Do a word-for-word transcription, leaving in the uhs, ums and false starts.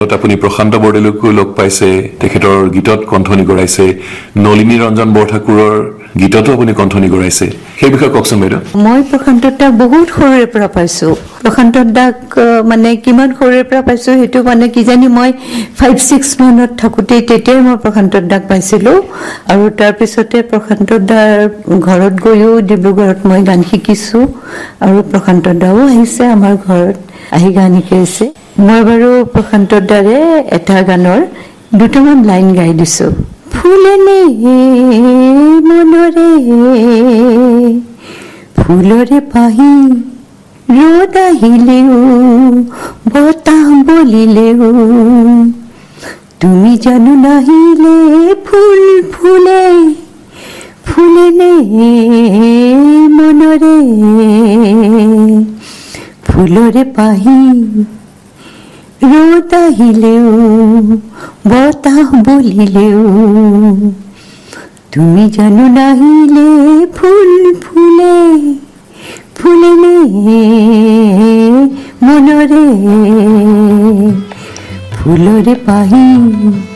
আপুনি প্ৰশান্ত বৰদলৈকো লগ পাইছে, তেখেতৰ গীতত কণ্ঠনি কৰাইছে, নলিনী ৰঞ্জন বৰঠাকুৰৰ গীততো আপুনি কণ্ঠনি কৰাইছে, সেই বিষয়ে কওকচোন বাইদেউ। মই প্ৰশান্ত দাক বহুত সৰুৰে পৰা পাইছো। প্ৰশান্ত দাক মানে কিমান সৰুৰে পৰা পাইছো সেইটো মানে কিজানি মই ফাইভ ছিক্স মানত থাকোঁতে তেতিয়াই মই প্ৰশান্ত দাক পাইছিলো। আৰু তাৰপিছতে প্ৰশান্ত দাৰ ঘৰত গৈও ডিব্ৰুগড়ত মই গান শিকিছো আৰু প্ৰশান্ত দাও আহিছে আমাৰ ঘৰত আহি গান শিকাইছে। মই বাৰু প্ৰশান্ত দাৰে এটা গানৰ দুটামান লাইন গাই দিছো। ফুলেনে মনৰে ফুলৰে পাহি ৰ'দ আহিলেও বতাহ বলিলেও তুমি জানো নাহিলে ফুল ফুলে ফুলেনে মনৰে ফুলৰে পাহি ৰ'দ আহিলেও বতাহ বলিলেও তুমি জানো নাহিলে ফুল ফুলে ফুলেনে মনৰে ফুলৰে পাহি